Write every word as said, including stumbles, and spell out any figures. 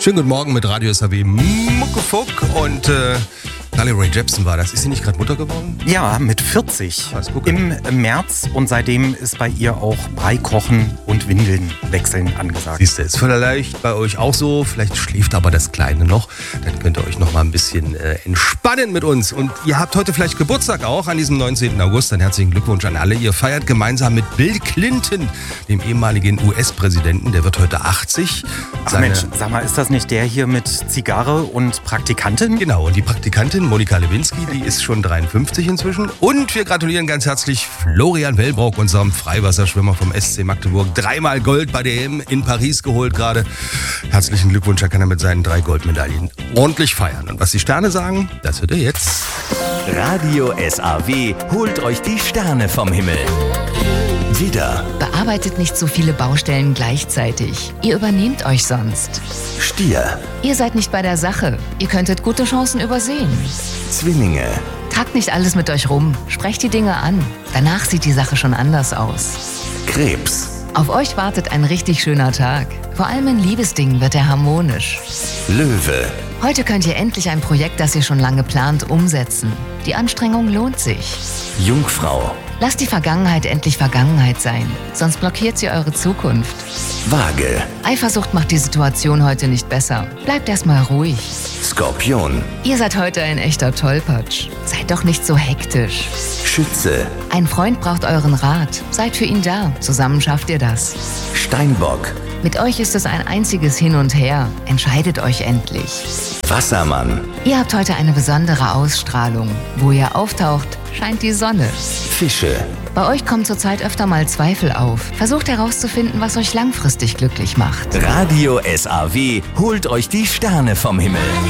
Schönen guten Morgen mit Radio S A W Muckefuck und äh, Carly Rae Jepsen war das. Ist sie nicht gerade Mutter geworden? Ja, mit vierzig Was, gucke. im März und seitdem ist bei ihr auch Brei kochen und Windeln wechseln angesagt. Siehst du, ist vielleicht bei euch auch so. Vielleicht schläft aber das Kleine noch. Dann könnt ihr euch noch mal ein bisschen äh, entspannen mit uns. Und ihr habt heute vielleicht Geburtstag auch an diesem neunzehnten August. Dann herzlichen Glückwunsch an alle. Ihr feiert gemeinsam mit Bill Clinton, dem ehemaligen U S-Präsidenten. Der wird heute achtzig. Ach Seine- Mensch, sag mal, ist das nicht der hier mit Zigarre und Praktikantin? Genau, und die Praktikantin Monika Lewinsky, die ist schon dreiundfünfzig inzwischen. Und wir gratulieren ganz herzlich Florian Wellbrock, unserem Freiwasserschwimmer vom S C Magdeburg. Dreimal Gold bei der E M in Paris geholt gerade. Herzlichen Glückwunsch, da kann er mit seinen drei Goldmedaillen ordentlich feiern. Und was die Sterne sagen, das hört ihr jetzt. Radio S A W holt euch die Sterne vom Himmel. Widder, Bearbeitet nicht so viele Baustellen gleichzeitig. Ihr übernehmt euch sonst. Stier, Ihr seid nicht bei der Sache. Ihr könntet gute Chancen übersehen. Zwillinge, Tragt nicht alles mit euch rum. Sprecht die Dinge an. Danach sieht die Sache schon anders aus. Krebs, Auf euch wartet ein richtig schöner Tag. Vor allem in Liebesdingen wird er harmonisch. Löwe, Heute könnt ihr endlich ein Projekt, das ihr schon lange plant, umsetzen. Die Anstrengung lohnt sich. Jungfrau, Lasst die Vergangenheit endlich Vergangenheit sein, sonst blockiert sie eure Zukunft. Waage, Eifersucht macht die Situation heute nicht besser. Bleibt erstmal ruhig. Skorpion, Ihr seid heute ein echter Tollpatsch. Seid doch nicht so hektisch. Schütze, Ein Freund braucht euren Rat. Seid für ihn da. Zusammen schafft ihr das. Steinbock, Mit euch ist es ein einziges Hin und Her. Entscheidet euch endlich. Wassermann, Ihr habt heute eine besondere Ausstrahlung. Wo ihr auftaucht, scheint die Sonne. Fische, Bei euch kommen zurzeit öfter mal Zweifel auf. Versucht herauszufinden, was euch langfristig glücklich macht. Radio S A W holt euch die Sterne vom Himmel.